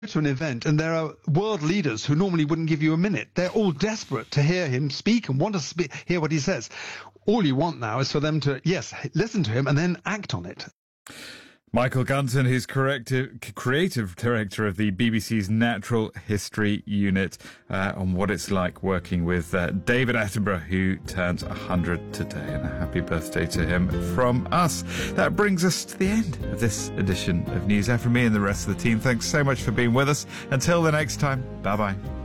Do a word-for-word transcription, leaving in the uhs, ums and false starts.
to an event and there are world leaders who normally wouldn't give you a minute. They're all desperate to hear him speak and want to spe- hear what he says. All you want now is for them to, yes, listen to him and then act on it. Michael Gunton, who's corrective, creative director of the B B C's Natural History Unit, uh, on what it's like working with uh, David Attenborough, who turns one hundred today. And a happy birthday to him from us. That brings us to the end of this edition of News Air. From me and the rest of the team, thanks so much for being with us. Until the next time, bye-bye.